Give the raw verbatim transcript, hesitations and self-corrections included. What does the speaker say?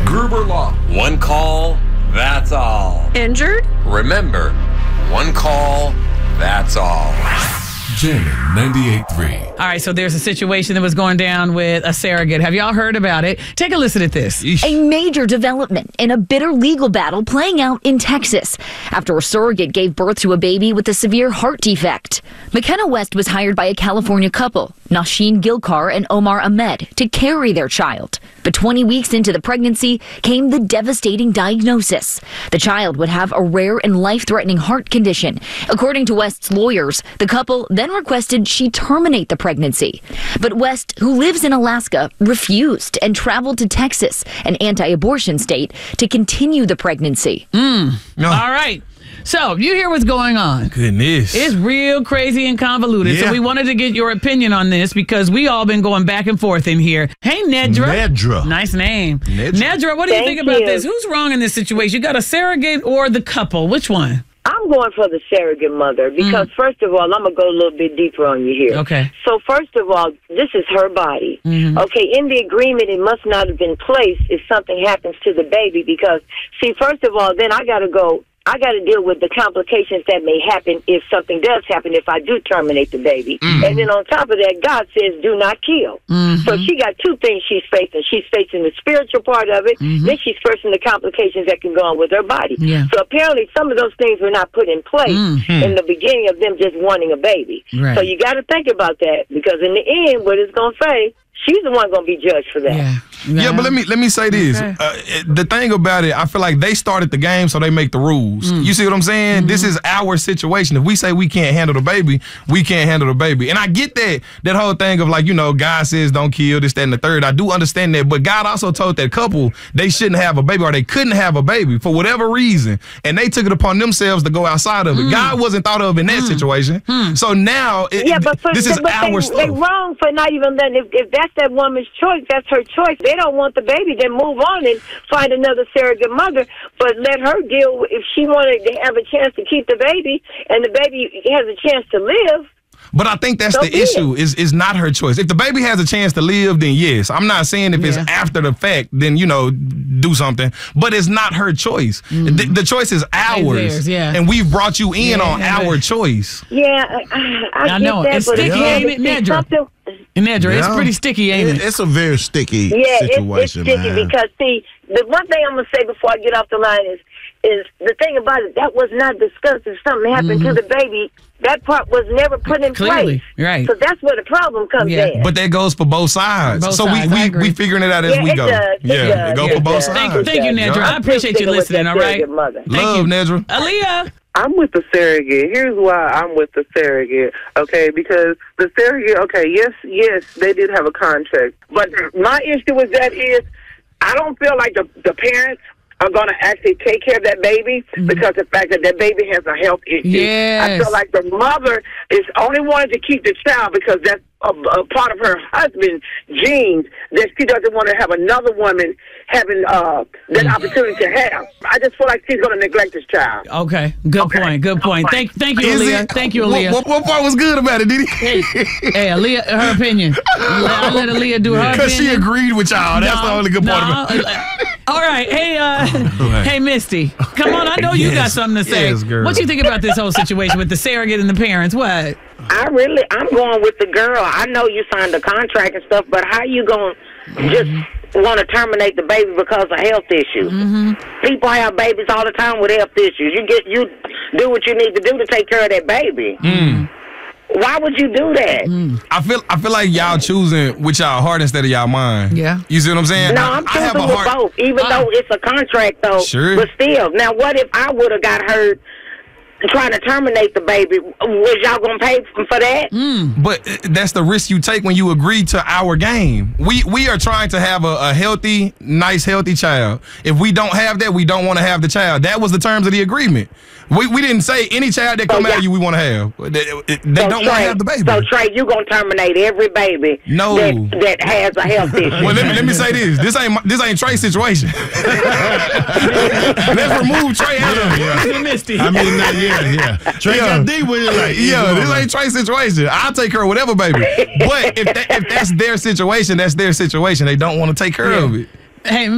Gruber Law. One call, that's all. Injured? Remember, one call, that's all. Jammin' ninety-eight point three. All right, so there's a situation that was going down with a surrogate. Have y'all heard about it? Take a listen at this. A major development in a bitter legal battle playing out in Texas after a surrogate gave birth to a baby with a severe heart defect. McKenna West was hired by a California couple, Nasheen Gilkar and Omar Ahmed, to carry their child. But twenty weeks into the pregnancy came the devastating diagnosis. The child would have a rare and life-threatening heart condition. According to West's lawyers, the couple then requested she terminate the pregnancy. But West, who lives in Alaska, refused and traveled to Texas, an anti-abortion state, to continue the pregnancy. Mm. No. All right. So, you hear what's going on. Goodness. It's real crazy and convoluted. Yeah. So, we wanted to get your opinion on this because we all been going back and forth in here. Hey, Nedra. Nedra. Nice name. Nedra, Nedra what do you Thank think about you. this? Who's wrong in this situation? You got a surrogate or the couple? Which one? I'm going for the surrogate mother because, mm. first of all, I'm going to go a little bit deeper on you here. Okay. So, first of all, this is her body. Mm-hmm. Okay, in the agreement, it must not have been placed if something happens to the baby because, see, first of all, then I got to go. I got to deal with the complications that may happen if something does happen if I do terminate the baby. Mm-hmm. And then on top of that, God says, do not kill. Mm-hmm. So she got two things she's facing. She's facing the spiritual part of it. Mm-hmm. Then she's facing the complications that can go on with her body. Yeah. So apparently some of those things were not put in place mm-hmm. in the beginning of them just wanting a baby. Right. So you got to think about that because in the end, what it's going to say, she's the one going to be judged for that. Yeah. Yeah. yeah, but let me let me say this. Okay. Uh, the thing about it, I feel like they started the game, so they make the rules. Mm. You see what I'm saying? Mm-hmm. This is our situation. If we say we can't handle the baby, we can't handle the baby. And I get that that whole thing of like, you know, God says don't kill, this, that, and the third. I do understand that. But God also told that couple they shouldn't have a baby or they couldn't have a baby for whatever reason. And they took it upon themselves to go outside of it. Mm. God wasn't thought of in that mm. situation. Mm. So now it, yeah, but for, this is but our they, stuff. They're wrong for not even letting, if, if that's that woman's choice, that's her choice. They don't want the baby, then move on and find another surrogate mother. But let her deal with, if she wanted to have a chance to keep the baby and the baby has a chance to live. But I think that's so the issue, is is not her choice. If the baby has a chance to live, then yes. I'm not saying if yeah. it's after the fact, then, you know, do something. But it's not her choice. Mm. The, the choice is ours. Theirs, yeah. And we've brought you in yeah, on yeah, our but, choice. Yeah, I, I, I know. That, it's sticky, ain't it, Nedra? Nedra, yeah. It's pretty sticky, ain't it? It's a very sticky yeah, situation, it's, it's sticky man. because, see, the one thing I'm going to say before I get off the line is, is the thing about it, that was not discussed if something happened mm-hmm. to the baby. That part was never put in Clearly, place. Right. So that's where the problem comes yeah. in. But that goes for both sides. Both so sides, we we we figuring it out as yeah, we it go. Does, it yeah, does, it go it for both does. sides. Thank, thank you, Nedra. I appreciate you listening, all right? Mother. Love, Nedra. Aaliyah. I'm with the surrogate. Here's why I'm with the surrogate, okay? Because the surrogate, okay, yes, yes, they did have a contract. But my issue with that is I don't feel like the, the parents are going to actually take care of that baby mm-hmm. because of the fact that that baby has a health issue. Yes. I feel like the mother is only wanting to keep the child because that's a, a part of her husband's genes that she doesn't want to have another woman having uh, that mm-hmm. opportunity to have. I just feel like she's going to neglect this child. Okay, good okay. point, good point. Okay. Thank, thank you, Aaliyah. Thank you, Aaliyah. What, what, what part was good about it, did he? Hey, hey Aaliyah, her opinion. I let Aaliyah do her opinion. Because she agreed with y'all. That's no, the only good part no. of it. All right, hey, uh, hey, Misty, come on. I know you yes, got something to say. Yes, girl. What you think about this whole situation with the surrogate and the parents? What? I really, I'm going with the girl. I know you signed a contract and stuff, but how you going to just want to terminate the baby because of health issues? Mm-hmm. People have babies all the time with health issues. You get, you do what you need to do to take care of that baby. Mm. Why would you do that? Mm. I feel I feel like y'all choosing with y'all heart instead of y'all mind. Yeah. You see what I'm saying? No, I, I'm choosing I have a with heart. both, even uh, though it's a contract, though. Sure. But still, now what if I would have got hurt trying to terminate the baby? Was y'all going to pay for that? Mm. But that's the risk you take when you agree to our game. We we are trying to have a, a healthy, nice, healthy child. If we don't have that, we don't want to have the child. That was the terms of the agreement. We we didn't say any child that come so, out of you we want to have. They, they so don't want to have the baby. So, Trey, you going to terminate every baby no. that, that has a health issue? Well, let me, let me say this. This ain't this ain't Trey's situation. Let's remove Trey out of it. Yeah. Misty. I mean, not, yeah, yeah. Trey yeah. got deep with it. Like, yeah, this ain't Trey's situation. I'll take care of whatever baby. But if, that, if that's their situation, that's their situation. They don't want to take care yeah. of it. Hey,